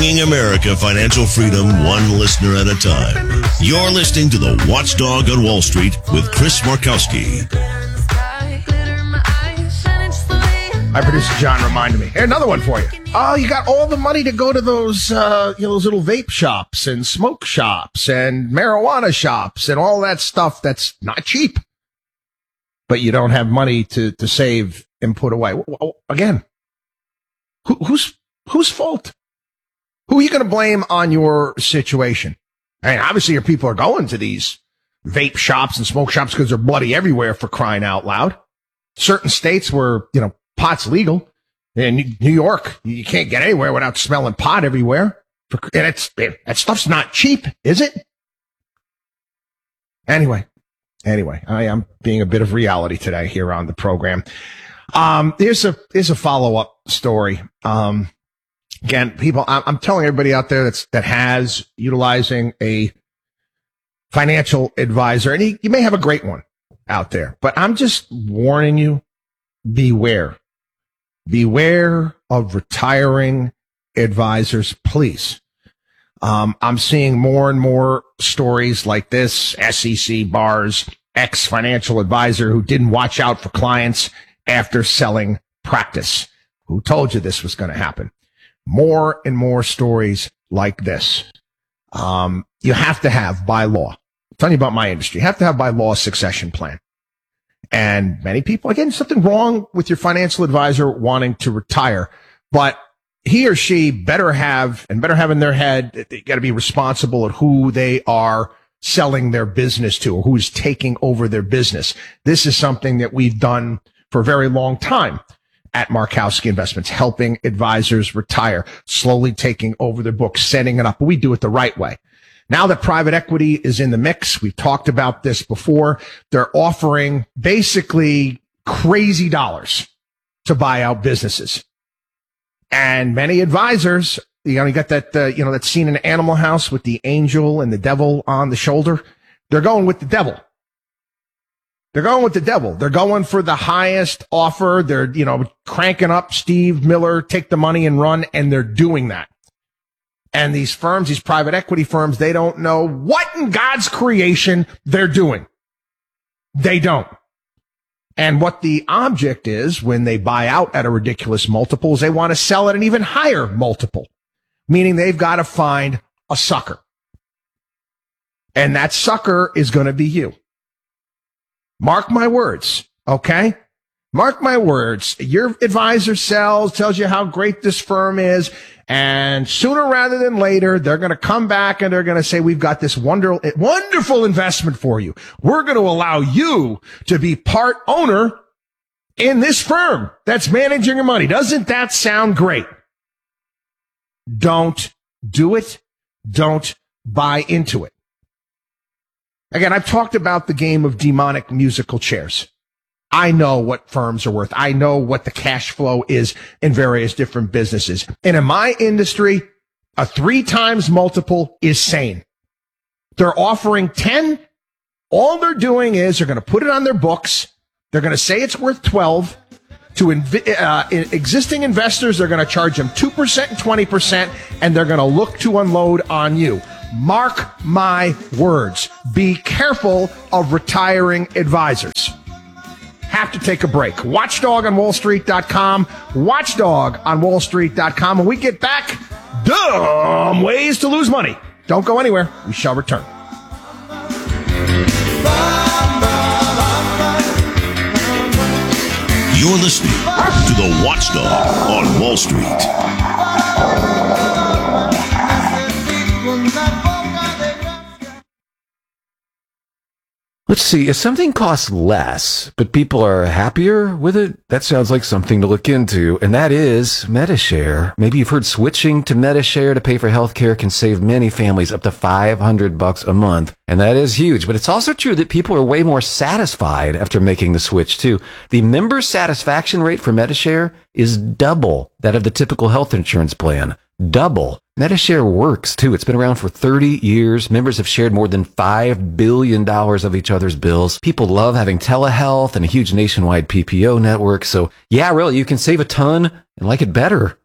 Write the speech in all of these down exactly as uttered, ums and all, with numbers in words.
Bringing America financial freedom one listener at a time. You're listening to The Watchdog on Wall Street with Chris Markowski. My producer John reminded me. Here, another one for you. Oh, you got all the money to go to those, uh, you know, those little vape shops and smoke shops and marijuana shops and all that stuff that's not cheap. But you don't have money to, to save and put away. Again, who, who's, whose fault? Who are you going to blame on your situation? I mean, obviously your people are going to these vape shops and smoke shops because they're bloody everywhere, for crying out loud. Certain states where, you know, pot's legal. In New York, you can't get anywhere without smelling pot everywhere. And it's, that stuff's not cheap, is it? Anyway, anyway, I am being a bit of reality today here on the program. Um, here's a, here's a follow-up story. Um, again, people, I'm, I'm telling everybody out there that's, that has utilizing a financial advisor, and you, you may have a great one out there, but I'm just warning you, beware. Beware of retiring advisors, please. Um, I'm seeing more and more stories like this. S E C bars, ex-financial advisor who didn't watch out for clients after selling practice. Who told you this was going to happen? More and more stories like this. Um, you have to have, by law, I'm telling you about my industry, you have to have by law a succession plan. And many people, again, something wrong with your financial advisor wanting to retire, but he or she better have, and better have in their head, they got to be responsible at who they are selling their business to, or who's taking over their business. This is something that we've done for a very long time at Markowski Investments, helping advisors retire, slowly taking over their books, setting it up. But we do it the right way. Now that private equity is in the mix, we've talked about this before, they're offering basically crazy dollars to buy out businesses. And many advisors, you know, you got that, uh, you know, that scene in Animal House with the angel and the devil on the shoulder. They're going with the devil. They're going with the devil. They're going for the highest offer. They're, you know, cranking up Steve Miller, take the money and run, and they're doing that. And these firms, these private equity firms, they don't know what in God's creation they're doing. They don't. And what the object is when they buy out at a ridiculous multiple is they want to sell at an even higher multiple, meaning they've got to find a sucker. And that sucker is going to be you. Mark my words, okay? Mark my words. Your advisor sells, tells you how great this firm is, and sooner rather than later, they're going to come back and they're going to say, we've got this wonder, wonderful investment for you. We're going to allow you to be part owner in this firm that's managing your money. Doesn't that sound great? Don't do it. Don't buy into it. Again, I've talked about the game of demonic musical chairs. I know what firms are worth. I know what the cash flow is in various different businesses. And in my industry, a three times multiple is sane. They're offering ten. All they're doing is they're going to put it on their books. They're going to say it's worth twelve. To inv- uh, existing investors, they're going to charge them two percent and twenty percent, and they're going to look to unload on you. Mark my words. Be careful of retiring advisors. Have to take a break. Watchdog on Wall Street dot com. Watchdog on Wall Street dot com. When we get back, dumb ways to lose money. Don't go anywhere. We shall return. You're listening to The Watchdog on Wall Street. Let's see, if something costs less, but people are happier with it, that sounds like something to look into, and that is Medi-Share. Maybe you've heard switching to Medi-Share to pay for healthcare can save many families up to five hundred bucks a month, and that is huge. But it's also true that people are way more satisfied after making the switch, too. The member satisfaction rate for Medi-Share is double that of the typical health insurance plan. Double. Medi-Share works, too. It's been around for thirty years. Members have shared more than five billion dollars of each other's bills. People love having telehealth and a huge nationwide P P O network. So, yeah, really, you can save a ton and like it better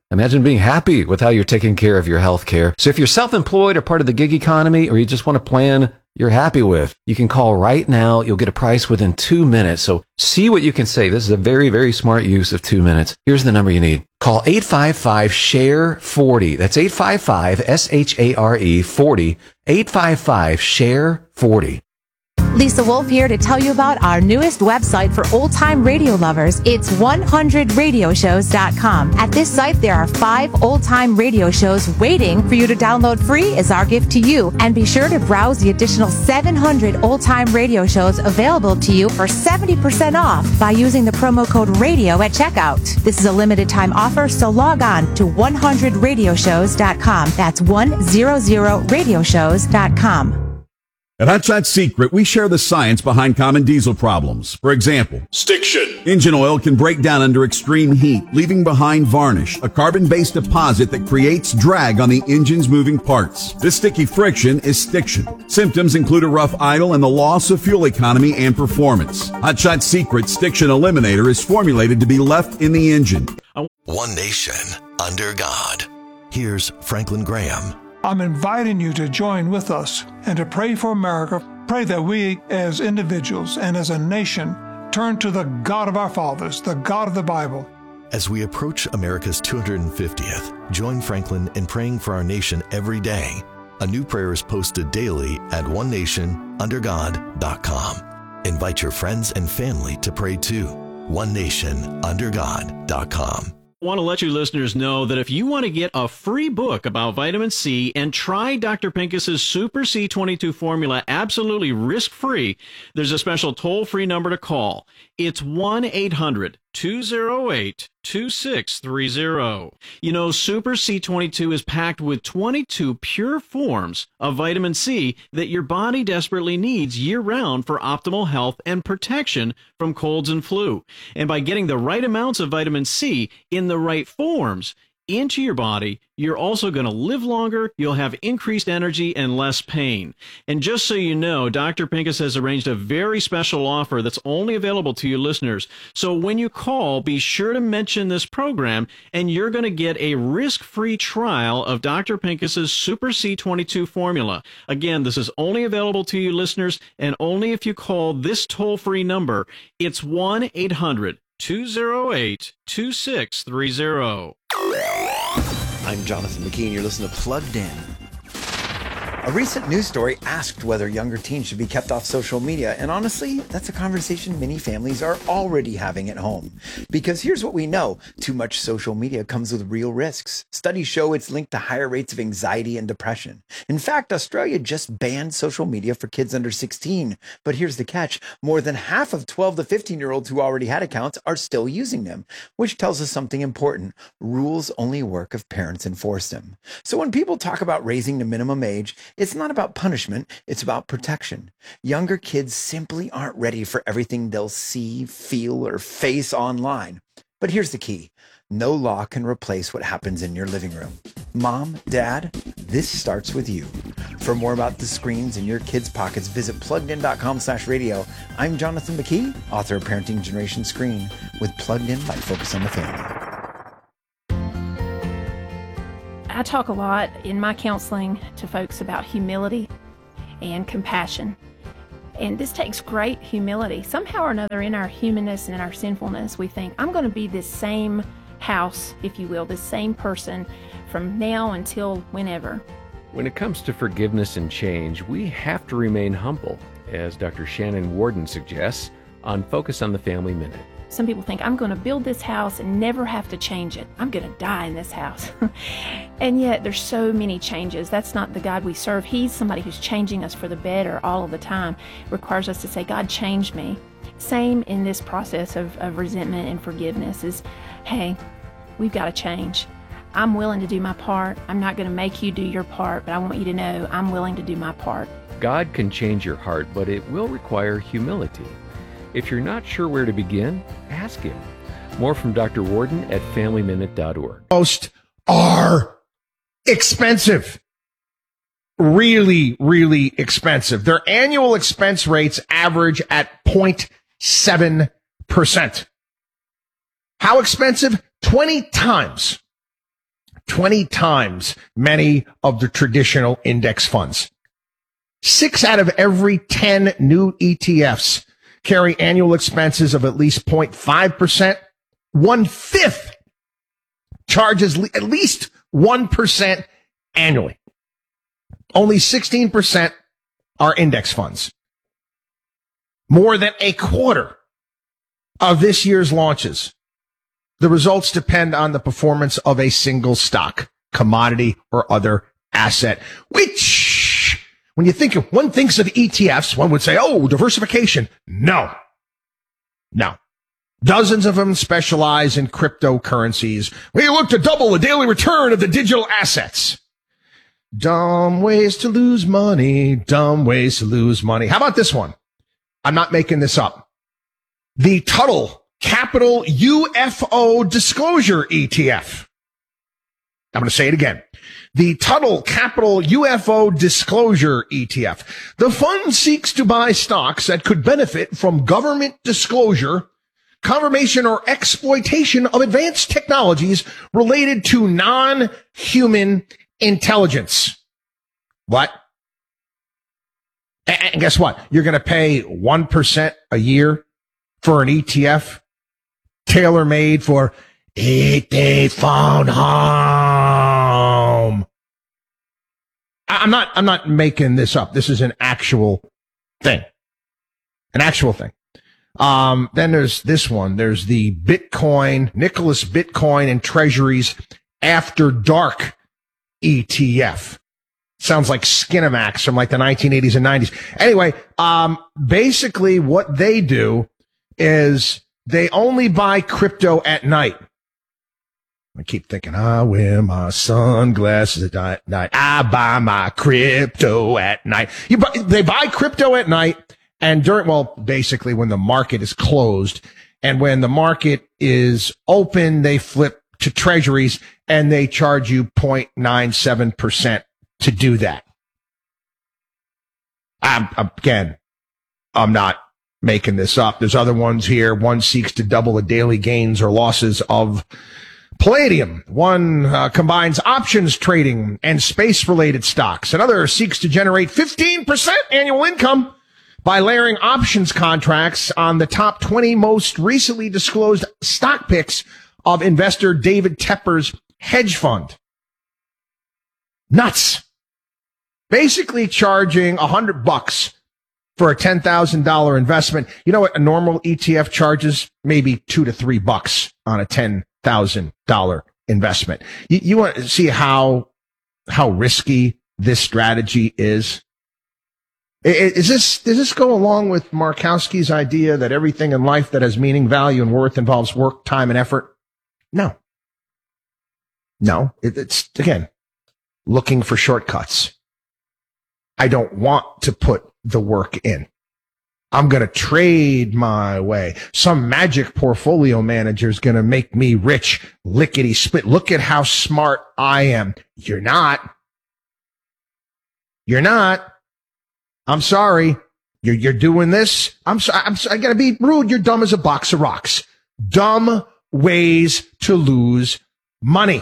Imagine being happy with how you're taking care of your health care. So if you're self-employed or part of the gig economy, or you just want a plan you're happy with, you can call right now. You'll get a price within two minutes. So see what you can save. This is a very, very smart use of two minutes. Here's the number you need. Call eight five five, S H A R E, forty. That's eight five five, S H A R E, forty. eight five five, S H A R E, forty. Lisa Wolf here to tell you about our newest website for old-time radio lovers. It's one hundred radio shows dot com. At this site, there are five old-time radio shows waiting for you to download free as our gift to you. And be sure to browse the additional seven hundred old-time radio shows available to you for seventy percent off by using the promo code RADIO at checkout. This is a limited-time offer, so log on to one hundred radio shows dot com. That's one hundred radio shows dot com. At Hot Shot Secret, we share the science behind common diesel problems. For example, stiction. Engine oil can break down under extreme heat, leaving behind varnish, a carbon-based deposit that creates drag on the engine's moving parts. This sticky friction is stiction. Symptoms include a rough idle and the loss of fuel economy and performance. Hot Shot Secret Stiction Eliminator is formulated to be left in the engine. One nation under God. Here's Franklin Graham. I'm inviting you to join with us and to pray for America. Pray that we as individuals and as a nation turn to the God of our fathers, the God of the Bible. As we approach America's two hundred fiftieth, join Franklin in praying for our nation every day. A new prayer is posted daily at one nation under god dot com. Invite your friends and family to pray too. one nation under god dot com. I want to let you listeners know that if you want to get a free book about vitamin C and try Doctor Pincus's Super C twenty-two formula absolutely risk-free, there's a special toll-free number to call. It's one eight hundred, two oh eight, two six three oh. You know, Super C twenty-two is packed with twenty-two pure forms of vitamin C that your body desperately needs year-round for optimal health and protection from colds and flu. And by getting the right amounts of vitamin C in the right forms into your body, you're also going to live longer, you'll have increased energy and less pain. And just so you know, Doctor Pincus has arranged a very special offer that's only available to you listeners. So when you call, be sure to mention this program, and you're going to get a risk-free trial of Doctor Pincus's Super C twenty-two formula. Again, this is only available to you listeners, and only if you call this toll-free number. It's one eight hundred, two oh eight, two six three oh. I'm Jonathan McKee, and you're listening to Plugged In. A recent news story asked whether younger teens should be kept off social media, and honestly, that's a conversation many families are already having at home. Because here's what we know: too much social media comes with real risks. Studies show it's linked to higher rates of anxiety and depression. In fact, Australia just banned social media for kids under sixteen. But here's the catch: more than half of twelve to fifteen-year-olds who already had accounts are still using them, which tells us something important. Rules only work if parents enforce them. So when people talk about raising the minimum age, it's not about punishment, it's about protection. Younger kids simply aren't ready for everything they'll see, feel, or face online. But here's the key: no law can replace what happens in your living room. Mom, Dad, this starts with you. For more about the screens in your kids' pockets, visit plugged in dot com slash radio. I'm Jonathan McKee, author of Parenting Generation Screen, with Plugged In by Focus on the Family. I talk a lot in my counseling to folks about humility and compassion. And this takes great humility. Somehow or another, in our humanness and in our sinfulness, we think, I'm going to be this same house, if you will, this same person from now until whenever. When it comes to forgiveness and change, we have to remain humble, as Doctor Shannon Worden suggests on Focus on the Family Minute. Some people think, I'm going to build this house and never have to change it. I'm going to die in this house. And yet there's so many changes. That's not the God we serve. He's somebody who's changing us for the better all of the time. It requires us to say, God, change me. Same in this process of, of resentment and forgiveness is, hey, we've got to change. I'm willing to do my part. I'm not going to make you do your part, but I want you to know I'm willing to do my part. God can change your heart, but it will require humility. If you're not sure where to begin, ask him. More from Doctor Worden at family minute dot org. Most are expensive. Really, really expensive. Their annual expense rates average at zero point seven percent. How expensive? twenty times twenty times many of the traditional index funds. Six out of every ten new E T Fs carry annual expenses of at least zero point five percent. One fifth charges le- at least one percent annually. Only sixteen percent are index funds. More than a quarter of this year's launches. The results depend on the performance of a single stock, commodity, or other asset, which, when you think of, one thinks of E T Fs, one would say, oh, diversification. No. No. Dozens of them specialize in cryptocurrencies. We look to double the daily return of the digital assets. Dumb ways to lose money. Dumb ways to lose money. How about this one? I'm not making this up. The Tuttle Capital U F O Disclosure E T F. I'm going to say it again. The Tuttle Capital U F O Disclosure E T F. The fund seeks to buy stocks that could benefit from government disclosure, confirmation, or exploitation of advanced technologies related to non-human intelligence. What? And guess what? You're going to pay one percent a year for an E T F tailor-made for it they found home. I'm not, I'm not making this up. This is an actual thing. An actual thing. Um, then there's this one. There's the Bitcoin, Nicholas Bitcoin and Treasuries After Dark E T F. Sounds like Skinamax from like the nineteen eighties and nineties. Anyway, um, basically what they do is they only buy crypto at night. I keep thinking, I wear my sunglasses at night. I buy my crypto at night. You buy, they buy crypto at night, and during, well, basically when the market is closed, and when the market is open, they flip to treasuries and they charge you zero point nine seven percent to do that. I'm, again, I'm not making this up. There's other ones here. One seeks to double the daily gains or losses of Palladium. One uh, combines options trading and space-related stocks. Another seeks to generate fifteen percent annual income by layering options contracts on the top twenty most recently disclosed stock picks of investor David Tepper's hedge fund. Nuts. Basically charging a hundred bucks for a ten thousand dollars investment. You know what a normal E T F charges? Maybe two to three bucks on a ten thousand dollars investment. You, you want to see how, how risky this strategy is? Is this, does this go along with Markowski's idea that everything in life that has meaning, value, and worth involves work, time, and effort? No. No. It, it's, again, looking for shortcuts. I don't want to put the work in. I'm going to trade my way. Some magic portfolio manager is going to make me rich, lickety split. Look at how smart I am. You're not. You're not. I'm sorry. You're, you're doing this. I'm sorry. I'm, I got to be rude. You're dumb as a box of rocks. Dumb ways to lose money.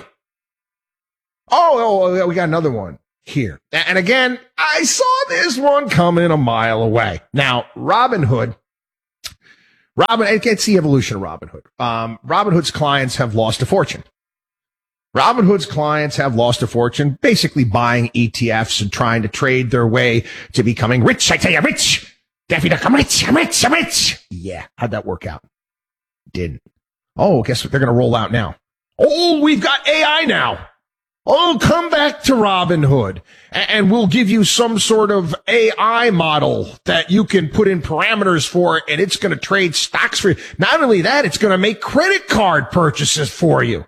Oh, oh, we got another one here. And again, I saw this one coming a mile away. Now, Robinhood, Robin, I can't see evolution of Robinhood. Um, Robinhood's clients have lost a fortune. Robinhood's clients have lost a fortune, basically buying E T Fs and trying to trade their way to becoming rich. I tell you, rich. Daffy Duck, I'm rich, I'm rich, I'm rich. Yeah, how'd that work out? Didn't. Oh, guess what they're going to roll out now? Oh, we've got A I now. Oh, come back to Robinhood, and we'll give you some sort of A I model that you can put in parameters for, and it's going to trade stocks for you. Not only that, it's going to make credit card purchases for you.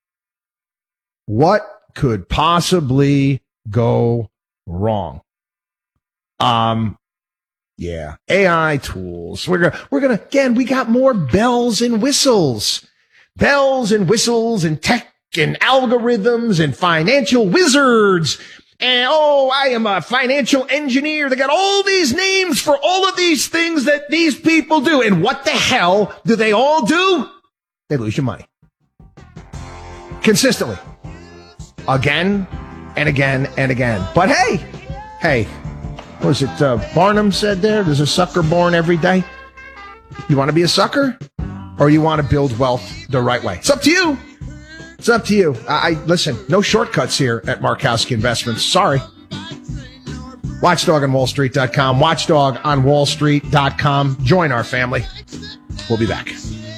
What could possibly go wrong? Um, yeah, A I tools. We're gonna, we're gonna, again, we got more bells and whistles, bells and whistles and tech and algorithms and financial wizards. And oh, I am a financial engineer. They got all these names for all of these things that these people do. And what the hell do they all do? They lose your money. Consistently. again and again and again. But hey, hey, what was it uh, Barnum said there? There's a sucker born every day. You want to be a sucker, or you want to build wealth the right way? It's up to you. It's up to you. I, I listen, no shortcuts here at Markowski Investments. Sorry. Watchdog on Wall Street dot com. Watchdog on Wall Street dot com. Join our family. We'll be back.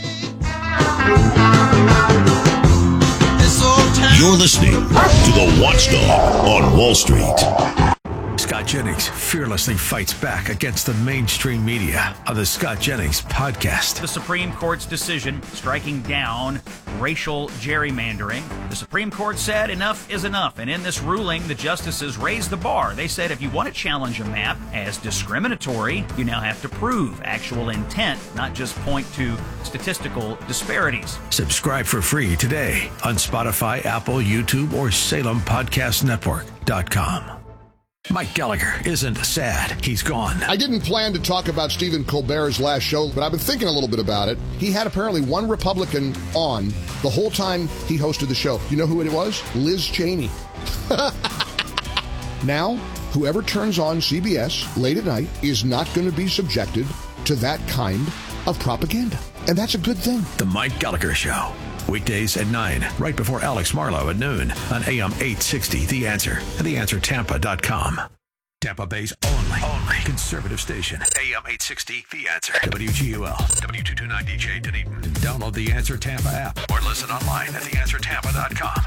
You're listening to the Watchdog on Wall Street. Scott Jennings fearlessly fights back against the mainstream media on the Scott Jennings podcast. The Supreme Court's decision striking down racial gerrymandering. The Supreme Court said enough is enough, and in this ruling, the justices raised the bar. They said if you want to challenge a map as discriminatory, you now have to prove actual intent, not just point to statistical disparities. Subscribe for free today on Spotify, Apple, YouTube, or Salem Podcast Network dot com. Mike Gallagher isn't sad. He's gone. I didn't plan to talk about Stephen Colbert's last show, but I've been thinking a little bit about it. He had apparently one Republican on the whole time he hosted the show. You know who it was? Liz Cheney. Now, whoever turns on C B S late at night is not going to be subjected to that kind of propaganda. And that's a good thing. The Mike Gallagher Show. Weekdays at nine, right before Alex Marlowe at noon on A M eight sixty, The Answer, and the answer tampa dot com. Tampa Bay's only, only conservative station. A M eight sixty, The Answer. W G U L, W two twenty-nine D J Dunedin. Download the Answer Tampa app or listen online at the answer tampa dot com.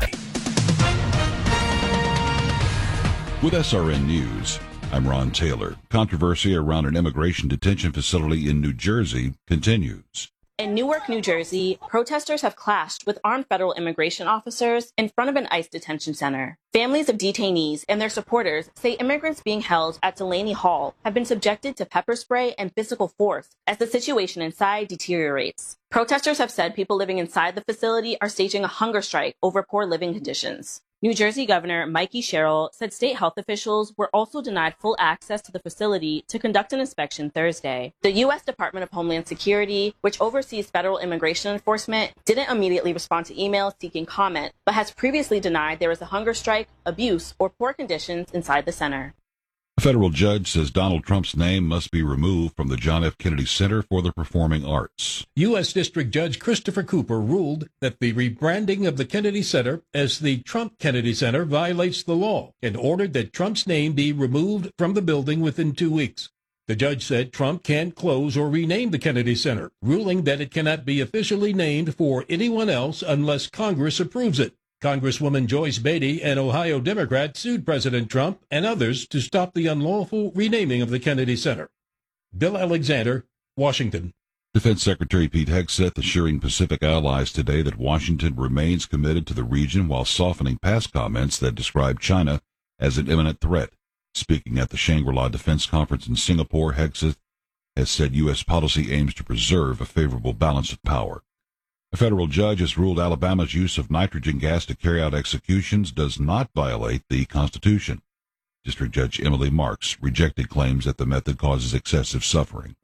With S R N News, I'm Ron Taylor. Controversy around an immigration detention facility in New Jersey continues. In Newark, New Jersey, protesters have clashed with armed federal immigration officers in front of an ICE detention center. Families of detainees and their supporters say immigrants being held at Delaney Hall have been subjected to pepper spray and physical force as the situation inside deteriorates. Protesters have said people living inside the facility are staging a hunger strike over poor living conditions. New Jersey Governor Mikey Sherrill said state health officials were also denied full access to the facility to conduct an inspection Thursday. The U S Department of Homeland Security, which oversees federal immigration enforcement, didn't immediately respond to emails seeking comment, but has previously denied there was a hunger strike, abuse, or poor conditions inside the center. A federal judge says Donald Trump's name must be removed from the John F. Kennedy Center for the Performing Arts. U S. District Judge Christopher Cooper ruled that the rebranding of the Kennedy Center as the Trump Kennedy Center violates the law and ordered that Trump's name be removed from the building within two weeks. The judge said Trump can't close or rename the Kennedy Center, ruling that it cannot be officially named for anyone else unless Congress approves it. Congresswoman Joyce Beatty, an Ohio Democrat, sued President Trump and others to stop the unlawful renaming of the Kennedy Center. Bill Alexander, Washington. Defense Secretary Pete Hegseth assuring Pacific allies today that Washington remains committed to the region while softening past comments that describe China as an imminent threat. Speaking at the Shangri-La Defense Conference in Singapore, Hegseth has said U S policy aims to preserve a favorable balance of power. A federal judge has ruled Alabama's use of nitrogen gas to carry out executions does not violate the Constitution. District Judge Emily Marks rejected claims that the method causes excessive suffering.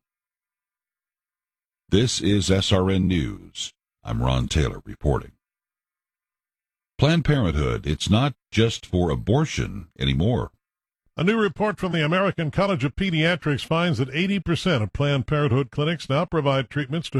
This is S R N News. I'm Ron Taylor reporting. Planned Parenthood, it's not just for abortion anymore. A new report from the American College of Pediatrics finds that eighty percent of Planned Parenthood clinics now provide treatments to